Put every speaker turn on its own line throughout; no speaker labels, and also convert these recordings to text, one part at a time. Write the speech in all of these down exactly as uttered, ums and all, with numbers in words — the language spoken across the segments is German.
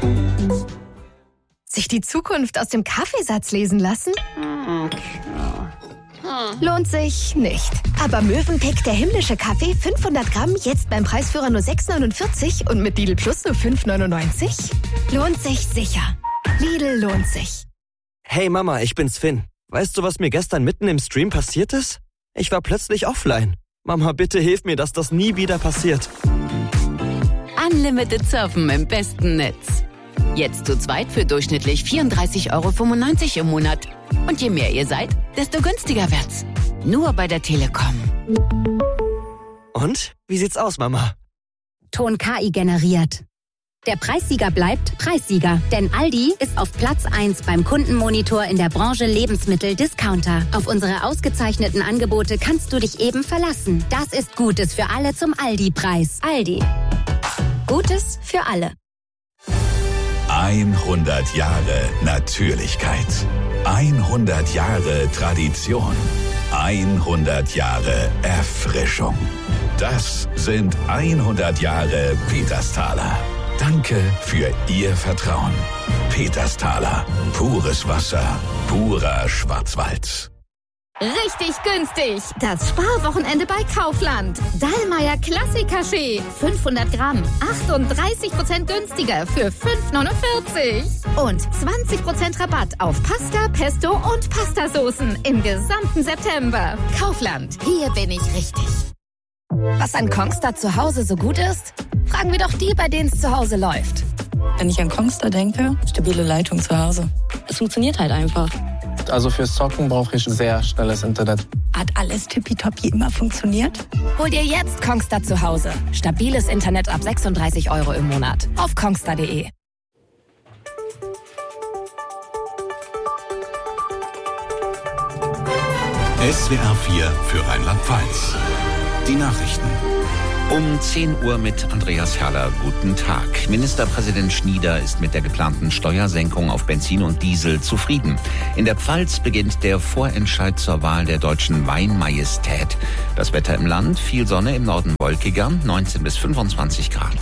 Sich die Zukunft aus dem Kaffeesatz lesen lassen? Lohnt sich nicht. Aber Mövenpick, der himmlische Kaffee, fünfhundert Gramm, jetzt beim Preisführer nur sechs neunundvierzig und mit Lidl Plus nur fünf neunundneunzig? Lohnt sich sicher. Lidl lohnt sich.
Hey Mama, ich bin's Finn. Weißt du, was mir gestern mitten im Stream passiert ist? Ich war plötzlich offline. Mama, bitte hilf mir, dass das nie wieder passiert.
Unlimited Surfen im besten Netz. Jetzt zu zweit für durchschnittlich vierunddreißig Euro fünfundneunzig im Monat. Und je mehr ihr seid, desto günstiger wird's. Nur bei der Telekom.
Und? Wie sieht's aus, Mama?
Ton K I generiert. Der Preissieger bleibt Preissieger, denn Aldi ist auf Platz eins beim Kundenmonitor in der Branche Lebensmittel-Discounter. Auf unsere ausgezeichneten Angebote kannst du dich eben verlassen. Das ist Gutes für alle zum Aldi-Preis. Aldi. Gutes für alle.
hundert Jahre Natürlichkeit. hundert Jahre Tradition. hundert Jahre Erfrischung. Das sind hundert Jahre Petersthaler. Danke für Ihr Vertrauen. Petersthaler. Pures Wasser. Purer Schwarzwald.
Richtig günstig. Das Sparwochenende bei Kaufland. Dallmayr Klassik-Kaffee. fünfhundert Gramm. achtunddreißig Prozent günstiger für fünf neunundvierzig. Und zwanzig Prozent Rabatt auf Pasta, Pesto und Pastasoßen im gesamten September. Kaufland. Hier bin ich richtig.
Was an Kongstar zu Hause so gut ist? Fragen wir doch die, bei denen es zu Hause läuft.
Wenn ich an Kongstar denke, stabile Leitung zu Hause. Es funktioniert halt einfach.
Also fürs Zocken brauche ich sehr schnelles Internet.
Hat alles tippitoppi immer funktioniert?
Hol dir jetzt Kongstar zu Hause. Stabiles Internet ab sechsunddreißig Euro im Monat. Auf kongstar punkt de.
S W R vier für Rheinland-Pfalz. Die Nachrichten.
Um zehn Uhr mit Andreas Herrler. Guten Tag. Ministerpräsident Schnieder ist mit der geplanten Steuersenkung auf Benzin und Diesel zufrieden. In der Pfalz beginnt der Vorentscheid zur Wahl der deutschen Weinmajestät. Das Wetter im Land, viel Sonne, im Norden wolkiger, neunzehn bis fünfundzwanzig Grad.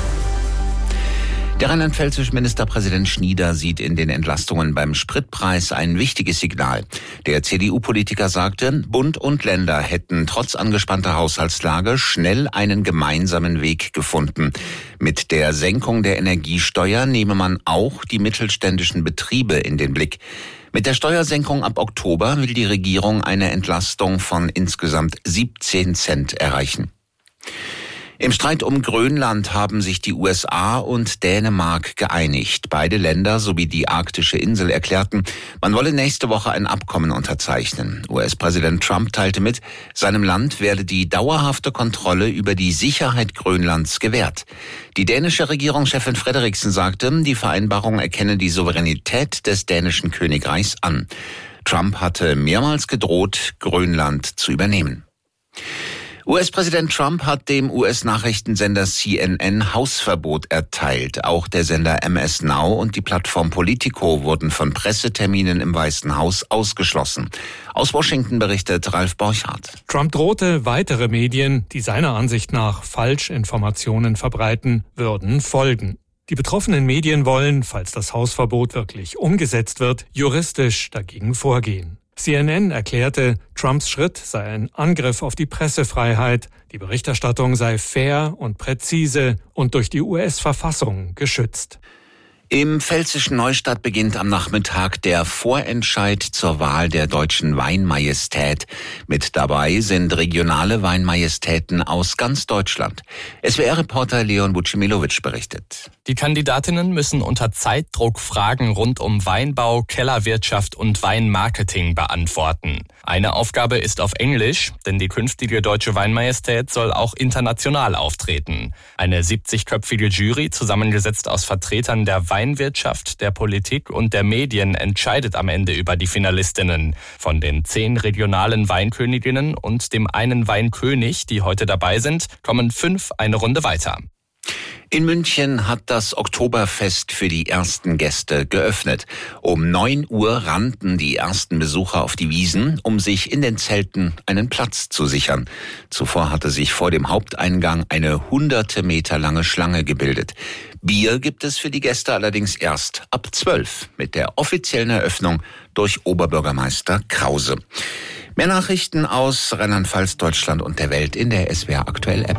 Der rheinland-pfälzische Ministerpräsident Schnieder sieht in den Entlastungen beim Spritpreis ein wichtiges Signal. Der C D U-Politiker sagte, Bund und Länder hätten trotz angespannter Haushaltslage schnell einen gemeinsamen Weg gefunden. Mit der Senkung der Energiesteuer nehme man auch die mittelständischen Betriebe in den Blick. Mit der Steuersenkung ab Oktober will die Regierung eine Entlastung von insgesamt siebzehn Cent erreichen. Im Streit um Grönland haben sich die U S A und Dänemark geeinigt. Beide Länder sowie die arktische Insel erklärten, man wolle nächste Woche ein Abkommen unterzeichnen. U S-Präsident Trump teilte mit, seinem Land werde die dauerhafte Kontrolle über die Sicherheit Grönlands gewährt. Die dänische Regierungschefin Frederiksen sagte, die Vereinbarung erkenne die Souveränität des dänischen Königreichs an. Trump hatte mehrmals gedroht, Grönland zu übernehmen. U S-Präsident Trump hat dem U S-Nachrichtensender C N N Hausverbot erteilt. Auch der Sender M S Now und die Plattform Politico wurden von Presseterminen im Weißen Haus ausgeschlossen. Aus Washington berichtet Ralf Borchardt.
Trump drohte, weitere Medien, die seiner Ansicht nach Falschinformationen verbreiten, würden folgen. Die betroffenen Medien wollen, falls das Hausverbot wirklich umgesetzt wird, juristisch dagegen vorgehen. C N N erklärte, Trumps Schritt sei ein Angriff auf die Pressefreiheit, die Berichterstattung sei fair und präzise und durch die U S-Verfassung geschützt.
Im pfälzischen Neustadt beginnt am Nachmittag der Vorentscheid zur Wahl der deutschen Weinmajestät. Mit dabei sind regionale Weinmajestäten aus ganz Deutschland. S W R-Reporter Leon Bucimilowitsch berichtet.
Die Kandidatinnen müssen unter Zeitdruck Fragen rund um Weinbau, Kellerwirtschaft und Weinmarketing beantworten. Eine Aufgabe ist auf Englisch, denn die künftige deutsche Weinmajestät soll auch international auftreten. Eine siebzigköpfige Jury, zusammengesetzt aus Vertretern der Weinwirtschaft, der Politik und der Medien, entscheidet am Ende über die Finalistinnen. Von den zehn regionalen Weinköniginnen und dem einen Weinkönig, die heute dabei sind, kommen fünf eine Runde weiter.
In München hat das Oktoberfest für die ersten Gäste geöffnet. Um neun Uhr rannten die ersten Besucher auf die Wiesn, um sich in den Zelten einen Platz zu sichern. Zuvor hatte sich vor dem Haupteingang eine hunderte Meter lange Schlange gebildet. Bier gibt es für die Gäste allerdings erst ab zwölf mit der offiziellen Eröffnung durch Oberbürgermeister Krause. Mehr Nachrichten aus Rheinland-Pfalz, Deutschland und der Welt in der S W R Aktuell App.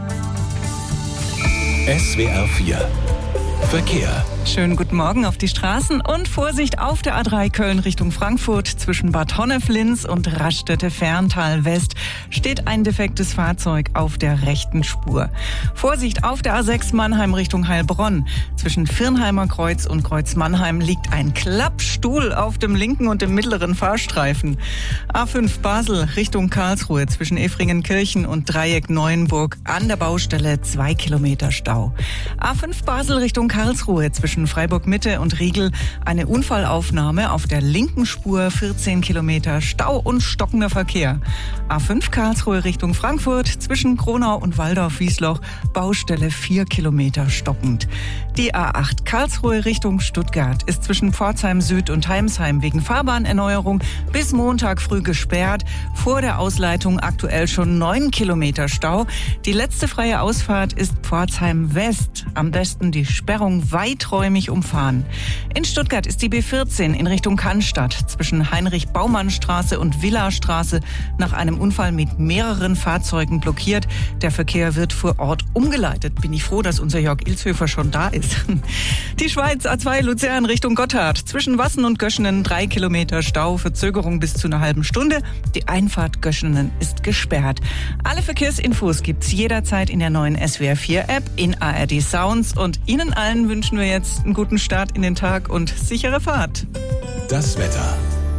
S W R vier Verkehr.
Schönen guten Morgen auf die Straßen und Vorsicht auf der A drei Köln Richtung Frankfurt. Zwischen Bad Honnef-Linz und Raststätte-Ferntal West steht ein defektes Fahrzeug auf der rechten Spur. Vorsicht auf der A sechs Mannheim Richtung Heilbronn. Zwischen Firnheimer Kreuz und Kreuz Mannheim liegt ein Klappstuhl auf dem linken und dem mittleren Fahrstreifen. A fünf Basel Richtung Karlsruhe zwischen Efringenkirchen und Dreieck Neuenburg an der Baustelle zwei Kilometer Stau. A fünf Basel Richtung Karlsruhe zwischen Freiburg Mitte und Riegel eine Unfallaufnahme auf der linken Spur, vierzehn Kilometer Stau und stockender Verkehr. A fünf Karlsruhe Richtung Frankfurt zwischen Kronau und Waldorf-Wiesloch Baustelle vier Kilometer stockend. Die A acht Karlsruhe Richtung Stuttgart ist zwischen Pforzheim Süd und Heimsheim wegen Fahrbahnerneuerung bis Montag früh gesperrt. Vor der Ausleitung aktuell schon neun Kilometer Stau. Die letzte freie Ausfahrt ist Pforzheim West. Am besten die Sperrung weiträumig umfahren. In Stuttgart ist die B vierzehn in Richtung Cannstatt zwischen Heinrich-Baumann-Straße und Villastraße nach einem Unfall mit mehreren Fahrzeugen blockiert. Der Verkehr wird vor Ort umgeleitet. Bin ich froh, dass unser Jörg Ilshöfer schon da ist. Die Schweiz A zwei Luzern Richtung Gotthard zwischen Wassen und Göschenen drei Kilometer Stau, Verzögerung bis zu einer halben Stunde. Die Einfahrt Göschenen ist gesperrt. Alle Verkehrsinfos gibt's jederzeit in der neuen S W R vier App, in A R D Sounds und Ihnen allen wünschen wir jetzt einen guten Start in den Tag und sichere Fahrt.
Das Wetter.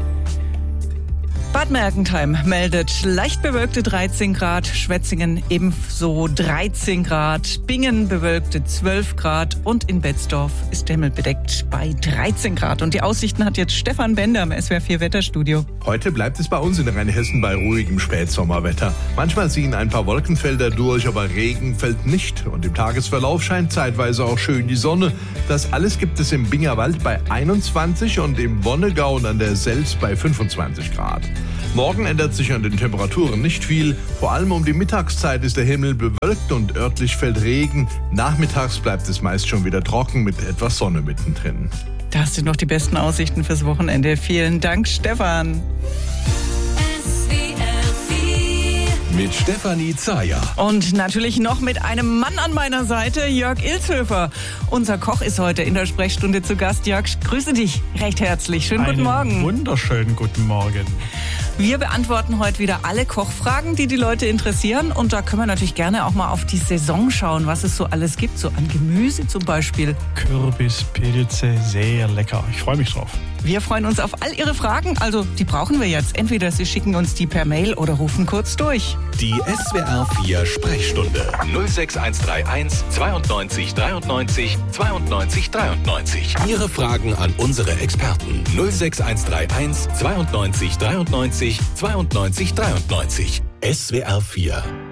Bad Mergentheim meldet leicht bewölkte dreizehn Grad, Schwetzingen ebenso dreizehn Grad, Bingen bewölkte zwölf Grad und in Betzdorf ist der Himmel bedeckt bei dreizehn Grad. Und die Aussichten hat jetzt Stefan Bender im S W R vier Wetterstudio.
Heute bleibt es bei uns in Rheinhessen bei ruhigem Spätsommerwetter. Manchmal ziehen ein paar Wolkenfelder durch, aber Regen fällt nicht. Und im Tagesverlauf scheint zeitweise auch schön die Sonne. Das alles gibt es im Bingerwald bei einundzwanzig und im Wonnegau und an der Selz bei fünfundzwanzig Grad. Morgen ändert sich an den Temperaturen nicht viel. Vor allem um die Mittagszeit ist der Himmel bewölkt und örtlich fällt Regen. Nachmittags bleibt es meist schon wieder trocken mit etwas Sonne mittendrin.
Das sind noch die besten Aussichten fürs Wochenende. Vielen Dank, Stefan.
Mit Stefanie Zayer.
Und natürlich noch mit einem Mann an meiner Seite, Jörg Ilshöfer. Unser Koch ist heute in der Sprechstunde zu Gast. Jörg, ich grüße dich recht herzlich. Schönen
Einen
guten Morgen.
Wunderschönen guten Morgen.
Wir beantworten heute wieder alle Kochfragen, die die Leute interessieren. Und da können wir natürlich gerne auch mal auf die Saison schauen, was es so alles gibt. So an Gemüse zum Beispiel.
Kürbispilze, sehr lecker. Ich freue mich drauf.
Wir freuen uns auf all Ihre Fragen. Also die brauchen wir jetzt. Entweder Sie schicken uns die per Mail oder rufen kurz durch.
Die S W R vier Sprechstunde null sechs eins drei eins zweiundneunzig dreiundneunzig zweiundneunzig dreiundneunzig. Ihre Fragen an unsere Experten null sechs eins drei eins zweiundneunzig dreiundneunzig zweiundneunzig dreiundneunzig. S W R vier